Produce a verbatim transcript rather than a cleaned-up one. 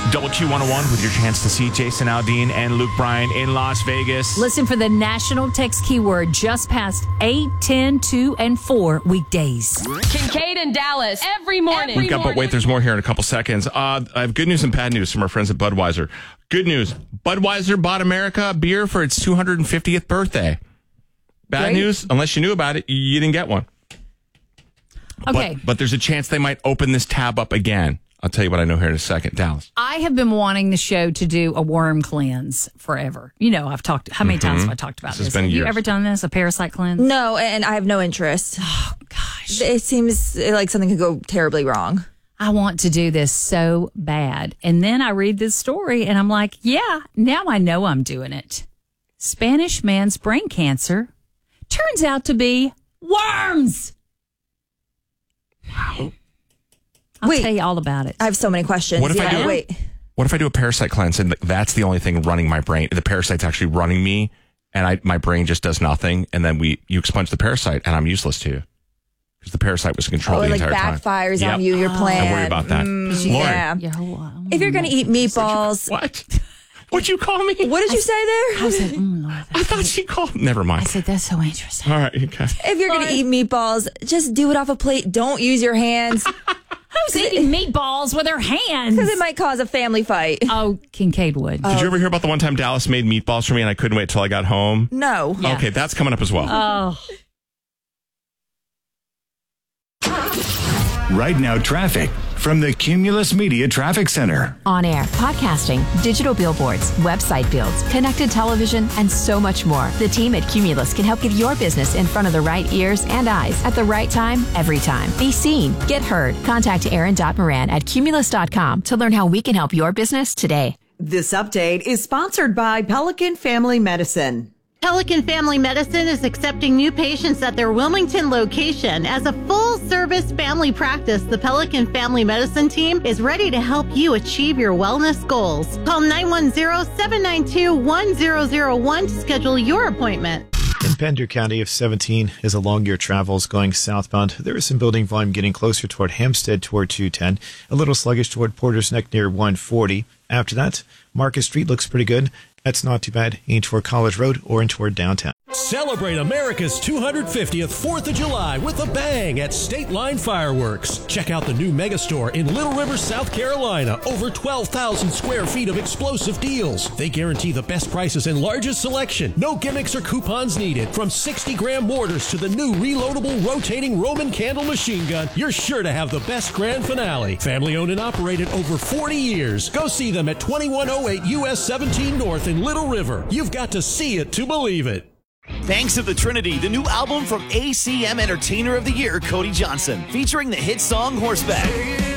Double Q one oh one with your chance to see Jason Aldean and Luke Bryan in Las Vegas. Listen for the national text keyword just past eight, ten, two, and four weekdays. Kincaid and Dallas every morning. We've got, but wait, there's more here in a couple seconds. Uh, I have good news and bad news from our friends at Budweiser. Good news. Budweiser bought America a beer for its two hundred fiftieth birthday. Bad Great. news, unless you knew about it, you didn't get one. Okay. But, but there's a chance they might open this tab up again. I'll tell you what I know here in a second. Dallas. I have been wanting the show to do a worm cleanse forever. You know, I've talked, how many mm-hmm. times have I talked about this? This Has been have years. you ever done this, a parasite cleanse? No, and I have no interest. Oh, gosh. It seems like something could go terribly wrong. I want to do this so bad. And then I read this story and I'm like, yeah, now I know I'm doing it. Spanish man's brain cancer turns out to be worms. Wow. I'll Wait. tell you all about it. I have so many questions. What if yeah, I do? Wait. What if I do a parasite cleanse and that's the only thing running my brain? The parasite's actually running me, and I my brain just does nothing. And then we you expunge the parasite, and I'm useless to you because the parasite was in control Oh, the it like entire time. backfires Yep. on you, your Oh. plan. Don't worry about that. Mm, Lauren. yeah. Your whole- oh, If you're going to eat meatballs. What? What'd you call me? What did you say there? I said, mm, Lord, I thought she called. Never I mind. said, that's so interesting. All right, okay. If you're going to eat meatballs, just do it off a plate. Don't use your hands Who's eating meatballs with their hands? because it might cause a family fight. Oh, Kincaid would. Did you ever hear about the one time Dallas made meatballs for me and I couldn't wait till I got home? No. Yeah. Okay, that's coming up as well. Oh. Right now, traffic from the Cumulus Media Traffic Center. On air, podcasting, digital billboards, website builds, connected television, and so much more. The team at Cumulus can help get your business in front of the right ears and eyes at the right time, every time. Be seen, get heard. Contact Aaron Moran at cumulus dot com to learn how we can help your business today. This update is sponsored by Pelican Family Medicine. Pelican Family Medicine is accepting new patients at their Wilmington location. As a full-service family practice, the Pelican Family Medicine team is ready to help you achieve your wellness goals. Call nine one zero, seven nine two, one zero zero one to schedule your appointment. In Pender County, if seventeen is along your travels going southbound, there is some building volume getting closer toward Hampstead toward two ten, a little sluggish toward Porter's Neck near one forty. After that, Marcus Street looks pretty good. That's not too bad in toward College Road or in toward downtown. Celebrate America's two hundred fiftieth fourth of July with a bang at State Line Fireworks. Check out the new Megastore in Little River, South Carolina. Over twelve thousand square feet of explosive deals. They guarantee the best prices and largest selection. No gimmicks or coupons needed. From sixty gram mortars to the new reloadable rotating Roman candle machine gun, you're sure to have the best grand finale. Family owned and operated over forty years. Go see them at twenty-one oh eight U S seventeen North in Little River. You've got to see it to believe it. Banks of the Trinity, the new album from A C M Entertainer of the Year, Cody Johnson, featuring the hit song Horseback.